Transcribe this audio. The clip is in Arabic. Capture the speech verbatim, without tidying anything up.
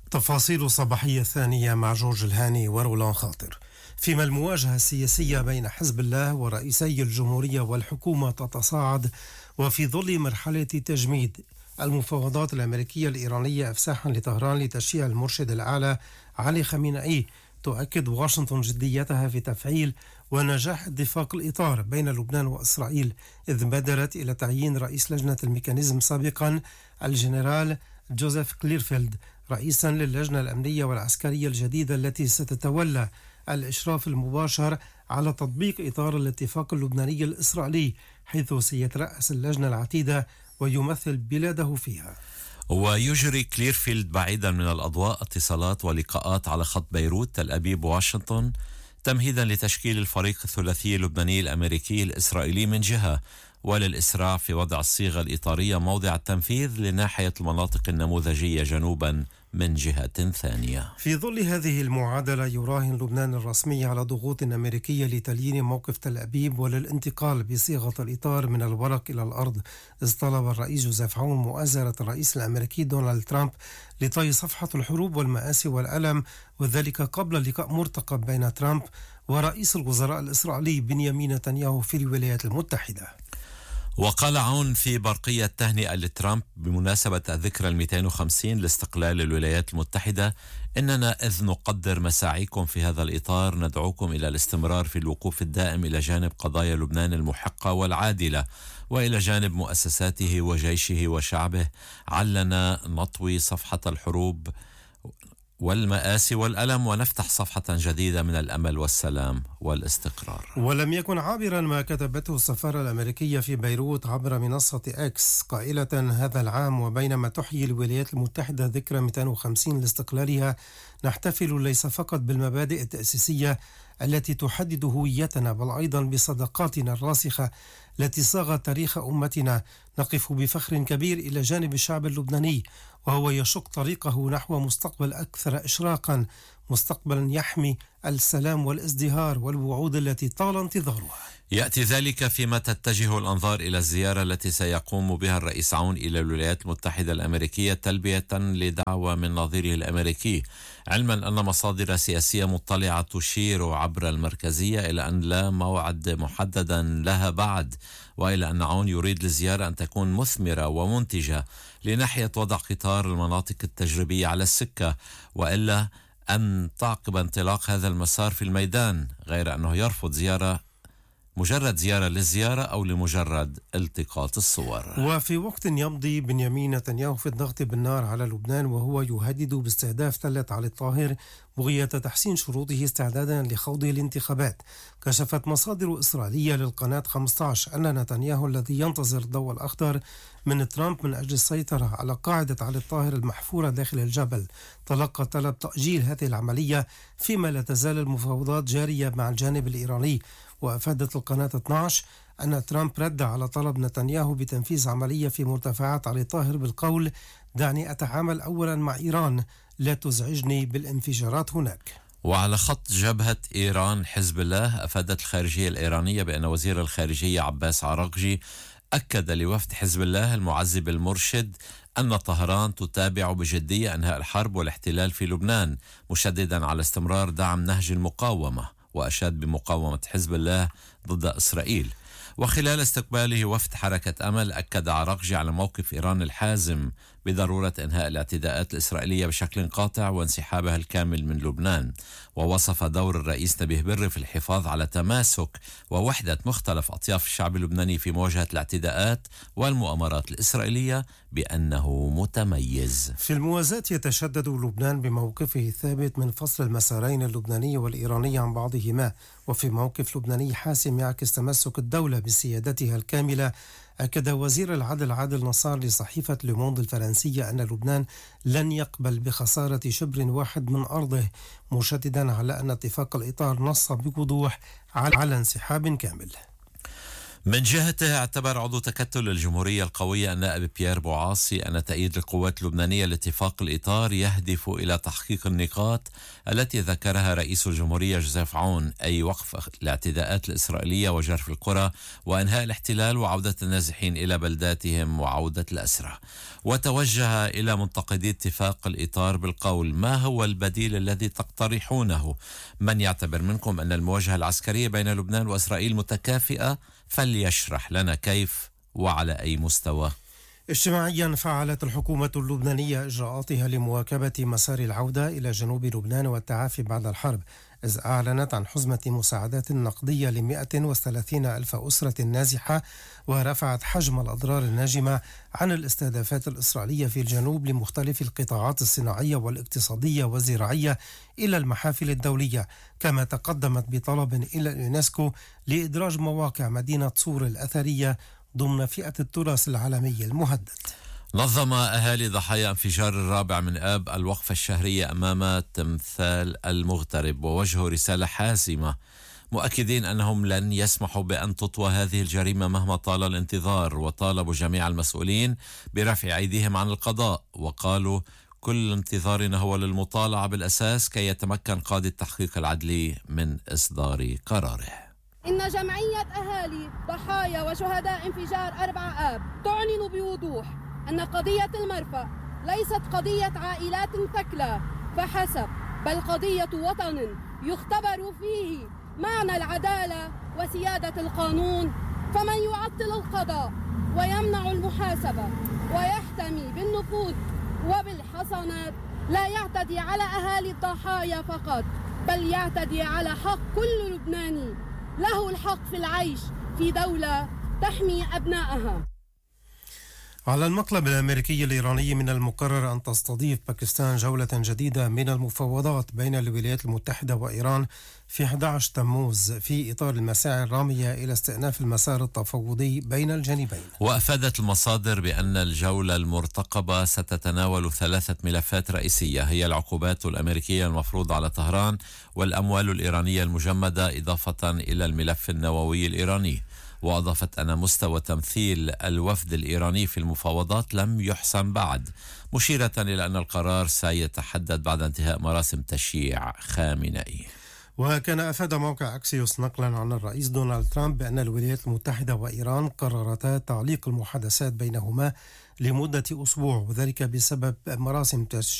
تفاصيل صباحية ثانية مع جورج الهاني ورولان خاطر. فيما المواجهة السياسية بين حزب الله ورئيسي الجمهورية والحكومة تتصاعد، وفي ظل مرحلة تجميد المفاوضات الأمريكية الإيرانية إفساحا لطهران لتشييع المرشد الأعلى علي خامنئي، تؤكد واشنطن جديتها في تفعيل ونجاح اتفاق الإطار بين لبنان وإسرائيل، إذ بادرت إلى تعيين رئيس لجنة الميكانيزم سابقا الجنرال جوزيف كليرفيلد رئيسا للجنة الأمنية والعسكرية الجديدة التي ستتولى الإشراف المباشر على تطبيق إطار الاتفاق اللبناني الإسرائيلي، حيث سيترأس اللجنة العتيدة ويمثل بلاده فيها. ويجري كليرفيلد بعيدا من الأضواء اتصالات ولقاءات على خط بيروت تل أبيب واشنطن، تمهيدا لتشكيل الفريق الثلاثي اللبناني الأمريكي الإسرائيلي من جهة، وللإسراع في وضع الصيغة الإطارية موضع التنفيذ لناحية المناطق النموذجية جنوبا من جهة ثانية. في ظل هذه المعادلة، يراهن لبنان الرسمي على ضغوط أمريكية لتليين موقف تل أبيب وللانتقال بصيغة الإطار من الورق إلى الأرض، إذ طلب الرئيس جوزيف عون مؤازرة الرئيس الأمريكي دونالد ترامب لطي صفحة الحروب والمآسي والألم، وذلك قبل لقاء مرتقب بين ترامب ورئيس الوزراء الإسرائيلي بنيامين نتنياهو في الولايات المتحدة. وقال عون في برقية تهنئة لترامب بمناسبة الذكرى المئتين وخمسين لاستقلال الولايات المتحدة: إننا إذ نقدر مساعيكم في هذا الإطار ندعوكم إلى الاستمرار في الوقوف الدائم إلى جانب قضايا لبنان المحقة والعادلة، وإلى جانب مؤسساته وجيشه وشعبه، علنا نطوي صفحة الحروب والمآسي والألم ونفتح صفحة جديدة من الأمل والسلام والاستقرار. ولم يكن عابرا ما كتبته السفارة الأمريكية في بيروت عبر منصة إكس قائلة: هذا العام وبينما تحيي الولايات المتحدة ذكرى مئتين وخمسين لاستقلالها، نحتفل ليس فقط بالمبادئ التأسيسية التي تحدد هويتنا، بل أيضا بصداقاتنا الراسخة التي صاغت تاريخ أمتنا. نقف بفخر كبير إلى جانب الشعب اللبناني وهو يشق طريقه نحو مستقبل أكثر إشراقا، مستقبلا يحمي السلام والازدهار والوعود التي طال انتظارها. يأتي ذلك فيما تتجه الأنظار إلى الزيارة التي سيقوم بها الرئيس عون إلى الولايات المتحدة الأمريكية تلبية لدعوة من نظيره الأمريكي، علما أن مصادر سياسية مطلعة تشير عبر المركزية إلى أن لا موعد محددا لها بعد، وإلى أن عون يريد للزيارة أن تكون مثمرة ومنتجة لناحية وضع قطار المناطق التجريبية على السكة، وإلا أن تعقب انطلاق هذا المسار في الميدان، غير أنه يرفض زيارة مجرد زيارة للزيارة أو لمجرد التقاط الصور. وفي وقت يمضي بنيامين نتنياهو في الضغط بالنار على لبنان وهو يهدد باستهداف تلة علي الطاهر بغية تحسين شروطه استعدادا لخوض الانتخابات، كشفت مصادر إسرائيلية للقناة خمسة عشر أن نتنياهو الذي ينتظر الضوء الأخضر من ترامب من أجل السيطرة على قاعدة علي الطاهر المحفورة داخل الجبل تلقى طلب تأجيل هذه العملية، فيما لا تزال المفاوضات جارية مع الجانب الإيراني. وأفادت القناة اثني عشر أن ترامب رد على طلب نتنياهو بتنفيذ عملية في مرتفعات علي الطاهر بالقول: دعني أتعامل أولا مع إيران، لا تزعجني بالانفجارات هناك. وعلى خط جبهة إيران حزب الله، أفادت الخارجية الإيرانية بأن وزير الخارجية عباس عراقجي أكد لوفد حزب الله المعذب المرشد أن طهران تتابع بجدية أنهاء الحرب والاحتلال في لبنان، مشددا على استمرار دعم نهج المقاومة، وأشاد بمقاومة حزب الله ضد إسرائيل. وخلال استقباله وفد حركة أمل، أكد عراقجي على موقف إيران الحازم بضرورة إنهاء الاعتداءات الإسرائيلية بشكل قاطع وانسحابها الكامل من لبنان، ووصف دور الرئيس نبيه بري في الحفاظ على تماسك ووحدة مختلف أطياف الشعب اللبناني في مواجهة الاعتداءات والمؤامرات الإسرائيلية بأنه متميز. في الموازاة يتشدد لبنان بموقفه الثابت من فصل المسارين اللبناني والإيراني عن بعضهما، وفي موقف لبناني حاسم يعكس تمسك الدولة بسيادتها الكاملة. أكد وزير العدل عادل نصار لصحيفة لوموند الفرنسية أن لبنان لن يقبل بخسارة شبر واحد من أرضه، مشددا على أن اتفاق الإطار نص بوضوح على انسحاب كامل. من جهته اعتبر عضو تكتل الجمهورية القوية النائب بيير بوعاصي أن تأييد القوات اللبنانية لاتفاق الإطار يهدف إلى تحقيق النقاط التي ذكرها رئيس الجمهورية جوزيف عون، أي وقف الاعتداءات الإسرائيلية وجرف القرى وإنهاء الاحتلال وعودة النازحين إلى بلداتهم وعودة الأسرى. وتوجه إلى منتقدي اتفاق الإطار بالقول: ما هو البديل الذي تقترحونه؟ من يعتبر منكم أن المواجهة العسكرية بين لبنان وإسرائيل متكافئة فليشرح لنا كيف وعلى أي مستوى. اجتماعيا فعلت الحكومة اللبنانية إجراءاتها لمواكبة مسار العودة إلى جنوب لبنان والتعافي بعد الحرب، إذ أعلنت عن حزمة مساعدات نقدية ل مئة وثلاثين ألف أسرة نازحة، ورفعت حجم الأضرار الناجمة عن الاستهدافات الإسرائيلية في الجنوب لمختلف القطاعات الصناعية والاقتصادية والزراعية إلى المحافل الدولية، كما تقدمت بطلب إلى اليونسكو لإدراج مواقع مدينة صور الأثرية ضمن فئة التراث العالمي المهدد. نظم أهالي ضحايا انفجار الرابع من آب الوقفة الشهرية أمام تمثال المغترب، ووجهوا رسالة حاسمة مؤكدين أنهم لن يسمحوا بأن تطوى هذه الجريمة مهما طال الانتظار، وطالبوا جميع المسؤولين برفع أيديهم عن القضاء، وقالوا: كل انتظارنا هو للمطالعة بالأساس كي يتمكن قاضي التحقيق العدلي من إصدار قراره. إن جمعية أهالي ضحايا وشهداء انفجار أربع آب تعلن بوضوح أن قضية المرفأ ليست قضية عائلات ثكلى فحسب، بل قضية وطن يختبر فيه معنى العدالة وسيادة القانون. فمن يعطل القضاء ويمنع المحاسبة ويحتمي بالنفوذ وبالحصانات لا يعتدي على أهالي الضحايا فقط، بل يعتدي على حق كل لبناني له الحق في العيش في دولة تحمي أبنائها. على المقلب الأمريكي الإيراني من المقرر أن تستضيف باكستان جولة جديدة من المفاوضات بين الولايات المتحدة وإيران في أحد عشر تموز في إطار المساعي الرامية إلى استئناف المسار التفاوضي بين الجانبين. وأفادت المصادر بأن الجولة المرتقبة ستتناول ثلاثة ملفات رئيسية، هي العقوبات الأمريكية المفروضة على طهران والأموال الإيرانية المجمدة، إضافة إلى الملف النووي الإيراني. وأضافت أن مستوى تمثيل الوفد الإيراني في المفاوضات لم يحسم بعد، مشيرة إلى أن القرار سيتحدد بعد انتهاء مراسم تشييع خامنئي. وكان أفاد موقع أكسيوس نقلا عن الرئيس دونالد ترامب بأن الولايات المتحدة وإيران قررتا تعليق المحادثات بينهما لمدة أسبوع، وذلك بسبب مراسم تشييع